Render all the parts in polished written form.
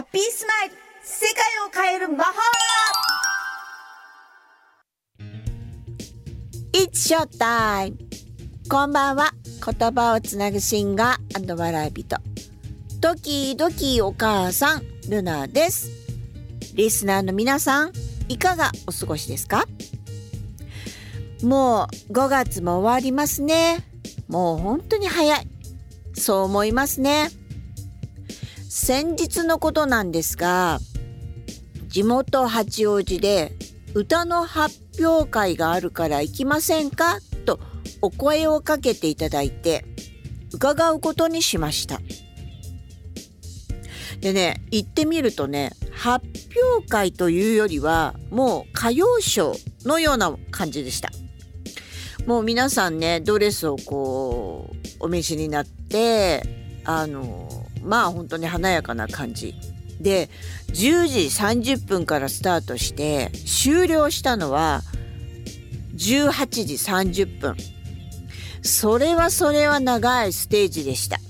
ピースマイル、世界を変える魔法。 It's show time。 こんばんは。言葉をつなぐシンガー&笑い人、ドキドキお母さんルナです。リスナーの皆さん、いかがお過ごしですか？もう5月も終わりますね。もう本当に早い。そう思いますね。先日のことなんですが、地元八王子で歌の発表会があるから行きませんかとお声をかけていただいて伺うことにしました。でね、行ってみるとね、発表会というよりはもう歌謡ショーのような感じでした。もう皆さんね、ドレスをこうお召しになって、本当に華やかな感じで、10時30分からスタートして終了したのは18時30分。それは長いステージでした。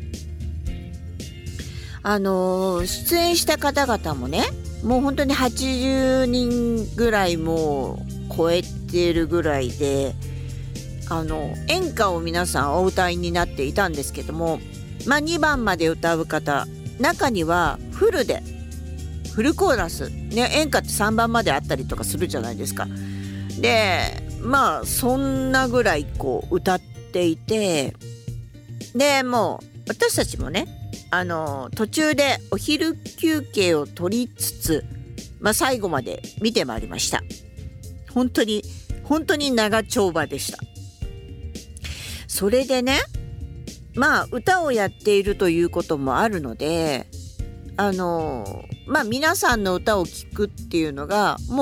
出演した方々もね、もう本当に80人ぐらいもう超えてるぐらいで、演歌を皆さんお歌いになっていたんですけども、2番まで歌う方、中にはフルコーラス、ね、演歌って3番まであったりとかするじゃないですか。で、そんなぐらいこう歌っていて、でもう私たちもね、途中でお昼休憩を取りつつ、最後まで見てまいりました。本当に長丁場でした。それでね、歌をやっているということもあるので、皆さんの歌を聴くっていうのがもう